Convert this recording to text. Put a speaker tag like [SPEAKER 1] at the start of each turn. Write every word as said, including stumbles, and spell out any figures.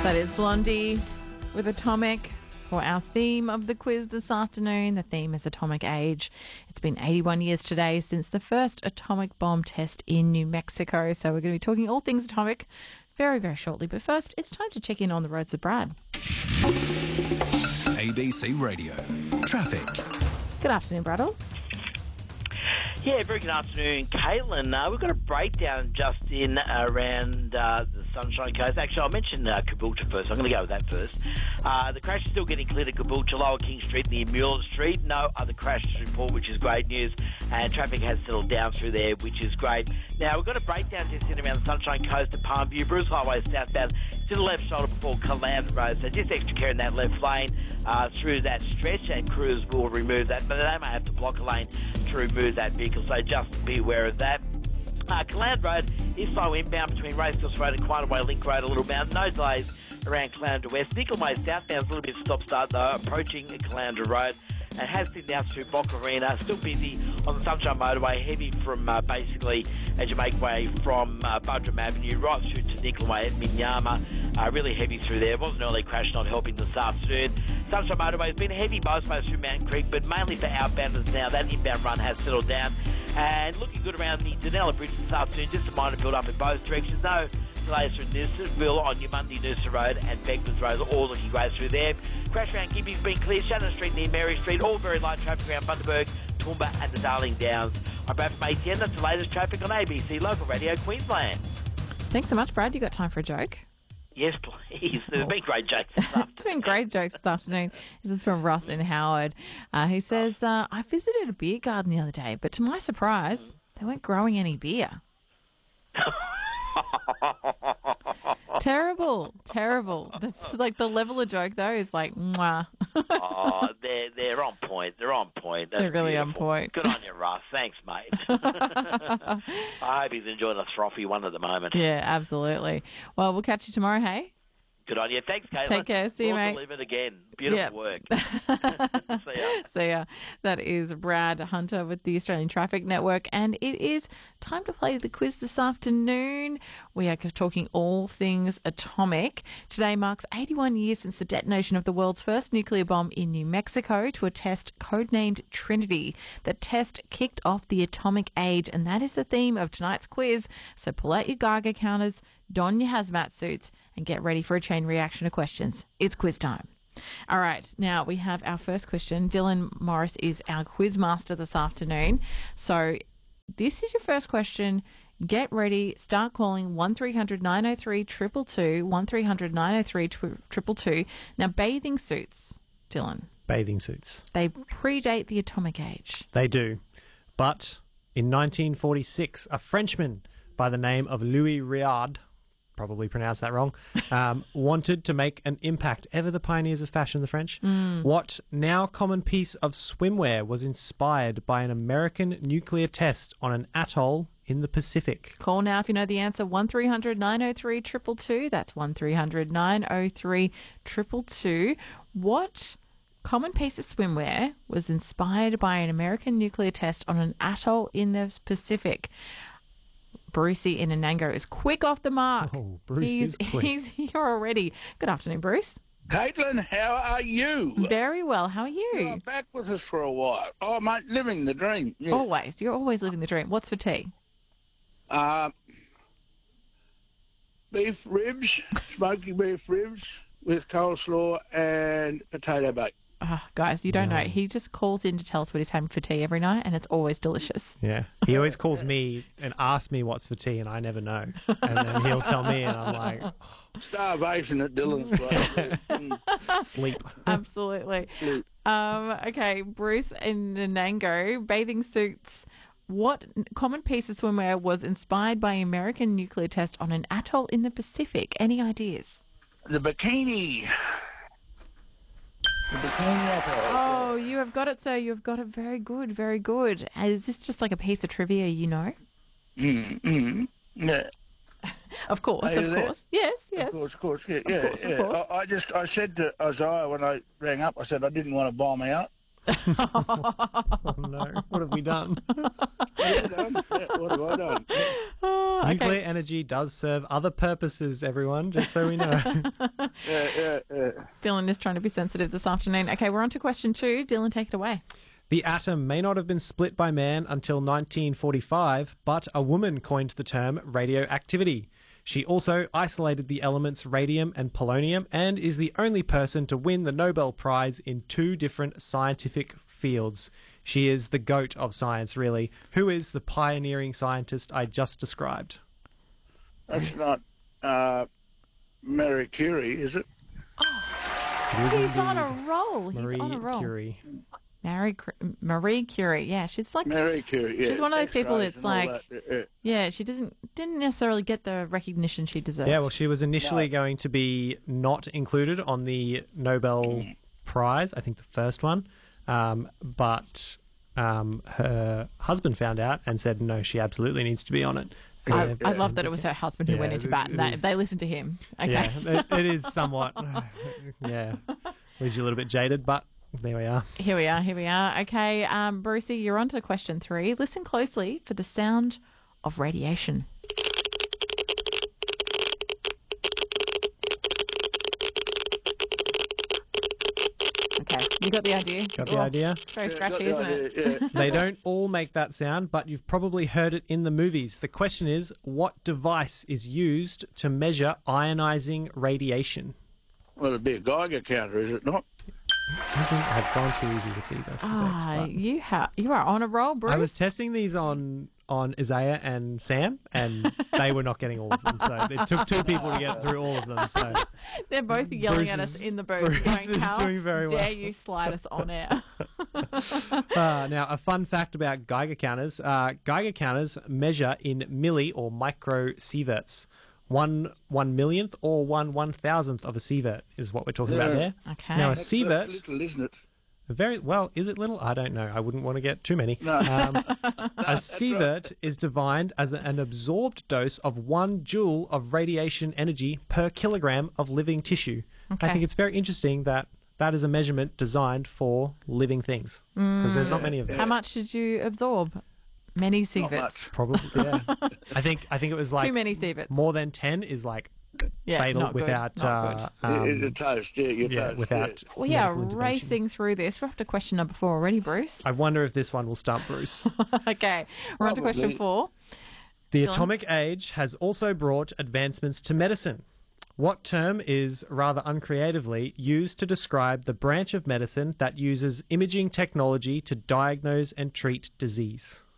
[SPEAKER 1] That is Blondie with Atomic for our theme of the quiz this afternoon. The theme is atomic age. It's been eighty-one years today since the first atomic bomb test in New Mexico. So we're going to be talking all things atomic very, very shortly. But first, it's time to check in on the roads with Brad.
[SPEAKER 2] A B C Radio. Traffic.
[SPEAKER 1] Good afternoon, Braddles.
[SPEAKER 3] Yeah, very good afternoon, Caitlin. Uh, we've got a breakdown just in uh, around uh, the Sunshine Coast. Actually, I'll mention uh, Caboolture first. I'm going to go with that first. Uh, the crash is still getting cleared at Caboolture, Lower King Street near Muir Street. No other crashes report, which is great news. And traffic has settled down through there, which is great. Now, we've got a breakdown just in around the Sunshine Coast at Palmview, Bruce Highway southbound to the left shoulder before Caland Road. So just extra care in that left lane uh, through that stretch, and crews will remove that. But they may have to block a lane to remove that vehicle, so just be aware of that. Uh, Caland Road is slow inbound between Racecourse Road and Quanaway Link Road, a little bound. No delays around Caloundra West. Nickel Way southbound, a little bit stop-start though, approaching Caloundra Road. And has been down through Bock Arena, still busy on the Sunshine Motorway, heavy from uh, basically as you make way from uh, Buderim Avenue right through to Nickel Way at Minyama. Uh, really heavy through there. It was an early crash not helping this afternoon. Sunshine Motorway has been heavy both ways through Mountain Creek, but mainly for outbounders now. That inbound run has settled down. And looking good around the Dunella Bridge this afternoon, just a minor build-up in both directions. No delays through Noosaville on your Monday Noosa Road and Beckman's Road, all looking great through there. Crash around Gimpy's been cleared. Shannon Street near Mary Street, all very light traffic around Bundaberg, Toowoomba and the Darling Downs. I'm Brad from A T N. That's the latest traffic on A B C Local Radio Queensland.
[SPEAKER 1] Thanks so much, Brad. You got time for a joke?
[SPEAKER 3] Yes, please. There's been great jokes this afternoon.
[SPEAKER 1] It's been great jokes this afternoon. This is from Ross in Howard. Uh, he says, uh, I visited a beer garden the other day, but to my surprise, they weren't growing any beer. Terrible, terrible. That's like the level of joke, though, is like, mwah.
[SPEAKER 3] Oh, they're, they're on point. They're on point. That's
[SPEAKER 1] They're really
[SPEAKER 3] beautiful.
[SPEAKER 1] on point.
[SPEAKER 3] Good on you, Russ. Thanks, mate. I hope he's enjoying a frothy one at the moment.
[SPEAKER 1] Yeah, absolutely. Well, we'll catch you tomorrow, hey?
[SPEAKER 3] Good on you. Thanks, Caitlin.
[SPEAKER 1] Take care. See you,
[SPEAKER 3] Well
[SPEAKER 1] mate.
[SPEAKER 3] delivered again. Beautiful
[SPEAKER 1] Yep.
[SPEAKER 3] work. See ya.
[SPEAKER 1] See ya. That is Brad Hunter with the Australian Traffic Network, and it is time to play the quiz this afternoon. We are talking all things atomic. Today marks eighty-one years since the detonation of the world's first nuclear bomb in New Mexico to a test codenamed Trinity. The test kicked off the atomic age, and that is the theme of tonight's quiz. So pull out your Geiger counters, don your hazmat suits, and get ready for a chain reaction of questions. It's quiz time. All right, now we have our first question. Dylan Morris is our quiz master this afternoon. So this is your first question. Get ready. Start calling one three hundred nine oh three two two two, one three hundred nine oh three two two two. Now, bathing suits, Dylan,
[SPEAKER 4] Bathing suits.
[SPEAKER 1] they predate the atomic age.
[SPEAKER 4] They do. But in nineteen forty-six, a Frenchman by the name of Louis Réard, probably pronounced that wrong, um, wanted to make an impact. Ever the pioneers of fashion, the French? Mm. What now common piece of swimwear was inspired by an American nuclear test on an atoll in the Pacific?
[SPEAKER 1] Call now if you know the answer. one three hundred nine oh three two two two. That's one three hundred nine oh three two two two. What common piece of swimwear was inspired by an American nuclear test on an atoll in the Pacific? Brucey in Anango is quick off the mark.
[SPEAKER 4] Oh, Bruce
[SPEAKER 1] he's,
[SPEAKER 4] is quick.
[SPEAKER 1] He's here already. Good afternoon, Bruce.
[SPEAKER 5] Caitlin, how are you?
[SPEAKER 1] Very well. How are you?
[SPEAKER 5] You're back with us for a while. Oh, mate, living the dream. Yes.
[SPEAKER 1] Always. You're always living the dream. What's for tea?
[SPEAKER 5] Uh, beef ribs, smoky beef ribs with coleslaw and potato bake.
[SPEAKER 1] Oh, guys, you don't know. He just calls in to tell us what he's having for tea every night, and it's always delicious.
[SPEAKER 4] Yeah. He always calls me and asks me what's for tea, and I never know. And then he'll tell me, and I'm like,
[SPEAKER 5] Starvation at Dylan's place. Mm.
[SPEAKER 4] sleep.
[SPEAKER 1] Absolutely.
[SPEAKER 5] Sleep.
[SPEAKER 1] Um, okay, Bruce in Nanango, bathing suits. What common piece of swimwear was inspired by an American nuclear test on an atoll in the Pacific? Any ideas?
[SPEAKER 5] The bikini. The bikini atoll.
[SPEAKER 1] Oh, you have got it, sir. You have got it. Very good, very good. Is this just like a piece of trivia you know?
[SPEAKER 5] Mm, mm, yeah.
[SPEAKER 1] Of course,
[SPEAKER 5] Are you
[SPEAKER 1] of
[SPEAKER 5] there?
[SPEAKER 1] course. Yes, yes.
[SPEAKER 5] Of course, of course. Yeah,
[SPEAKER 1] Of
[SPEAKER 5] yeah,
[SPEAKER 1] course, of
[SPEAKER 5] yeah.
[SPEAKER 1] course.
[SPEAKER 5] I, I just, I said to Isaiah when I rang up, I said I didn't want to bomb out.
[SPEAKER 4] Oh no, what have we done?
[SPEAKER 5] Yeah, done. Yeah, what have I done?
[SPEAKER 1] Oh, okay.
[SPEAKER 4] Nuclear energy does serve other purposes, everyone, just so we know.
[SPEAKER 5] Yeah, yeah, yeah.
[SPEAKER 1] Dylan is trying to be sensitive this afternoon. Okay, we're on to question two. Dylan, take it away.
[SPEAKER 4] The atom may not have been split by man until nineteen forty-five, but a woman coined the term radioactivity. She also isolated the elements radium and polonium and is the only person to win the Nobel Prize in two different scientific fields. She is the goat of science, really. Who is the pioneering scientist I just described?
[SPEAKER 5] That's not uh, Marie Curie, is it?
[SPEAKER 1] He's on a roll. He's
[SPEAKER 4] Marie
[SPEAKER 1] on a roll.
[SPEAKER 4] Curie.
[SPEAKER 1] Marie, Marie Curie. Yeah, she's like
[SPEAKER 5] Marie Curie, yeah.
[SPEAKER 1] She's one of those people
[SPEAKER 5] X-rays
[SPEAKER 1] that's
[SPEAKER 5] and all
[SPEAKER 1] like-
[SPEAKER 5] that, yeah, yeah.
[SPEAKER 1] yeah, she doesn't didn't necessarily get the recognition she deserved.
[SPEAKER 4] Yeah, well, she was initially
[SPEAKER 5] No.
[SPEAKER 4] going to be not included on the Nobel Prize, I think the first one, um, but um, her husband found out and said, no, she absolutely needs to be on it.
[SPEAKER 1] I,
[SPEAKER 4] Yeah,
[SPEAKER 1] I love that it was her husband who
[SPEAKER 4] Yeah,
[SPEAKER 1] went into
[SPEAKER 4] it-
[SPEAKER 1] bat
[SPEAKER 4] it
[SPEAKER 1] and that,
[SPEAKER 4] is-
[SPEAKER 1] they listened to him. Okay.
[SPEAKER 4] Yeah, it, it is somewhat, yeah, leaves you a little bit jaded, but there we are.
[SPEAKER 1] Here we are, here we are. Okay, um, Brucey, you're on to question three. Listen closely for the sound of radiation. Okay, you got the idea?
[SPEAKER 4] Got the
[SPEAKER 1] Well,
[SPEAKER 4] idea?
[SPEAKER 1] Very
[SPEAKER 5] Yeah, got
[SPEAKER 1] scratchy,
[SPEAKER 5] the
[SPEAKER 1] isn't it?
[SPEAKER 5] idea, yeah.
[SPEAKER 4] They don't all make that sound, but you've probably heard it in the movies. The question is, what device is used to measure ionizing radiation?
[SPEAKER 5] Well, it'd be a Geiger counter, is it not?
[SPEAKER 4] I've gone too easy with these. I suspect,
[SPEAKER 1] Ah,
[SPEAKER 4] but-
[SPEAKER 1] you ha- you are on a roll, Bruce.
[SPEAKER 4] I was testing these on on Isaiah and Sam, and they were not getting all of them. So it took two people to get through all of them. So
[SPEAKER 1] They're both yelling
[SPEAKER 4] Bruce
[SPEAKER 1] at us
[SPEAKER 4] is-
[SPEAKER 1] in the booth.
[SPEAKER 4] Bruce
[SPEAKER 1] going,
[SPEAKER 4] is
[SPEAKER 1] "How
[SPEAKER 4] doing very well."
[SPEAKER 1] dare you slide us on air?"
[SPEAKER 4] uh, now, a fun fact about Geiger counters: uh, Geiger counters measure in milli or microsieverts. One one millionth or one one thousandth of a sievert is what we're talking about
[SPEAKER 5] Yeah.
[SPEAKER 4] there.
[SPEAKER 1] Okay.
[SPEAKER 4] Now, a
[SPEAKER 5] That's,
[SPEAKER 4] sievert,
[SPEAKER 5] that's little, isn't it?
[SPEAKER 4] very well, is it little? I don't know. I wouldn't want to get too many.
[SPEAKER 5] No.
[SPEAKER 4] Um, a sievert is defined as an absorbed dose of one joule of radiation energy per kilogram of living tissue.
[SPEAKER 1] Okay.
[SPEAKER 4] I think it's very interesting that that is a measurement designed for living things because there's not many of them.
[SPEAKER 1] How much did you absorb? Many
[SPEAKER 5] Not
[SPEAKER 1] sieverts.
[SPEAKER 5] much.
[SPEAKER 4] Probably, yeah. I think I think it was like
[SPEAKER 1] Too many sieverts.
[SPEAKER 4] more than ten is like
[SPEAKER 1] yeah,
[SPEAKER 4] fatal
[SPEAKER 1] not good,
[SPEAKER 4] without
[SPEAKER 1] not good.
[SPEAKER 4] uh, um,
[SPEAKER 5] It's a toast, yeah, you're
[SPEAKER 4] yeah
[SPEAKER 5] toast.
[SPEAKER 4] without.
[SPEAKER 1] Well, yeah,
[SPEAKER 4] medical intervention.
[SPEAKER 1] racing through this. We're up to question number four already, Bruce.
[SPEAKER 4] I wonder if this one will stump Bruce.
[SPEAKER 1] Okay, we're on to question
[SPEAKER 5] Probably.
[SPEAKER 1] four.
[SPEAKER 4] The
[SPEAKER 1] Dylan?
[SPEAKER 4] atomic age has also brought advancements to medicine. What term is, rather uncreatively, used to describe the branch of medicine that uses imaging technology to diagnose and treat disease?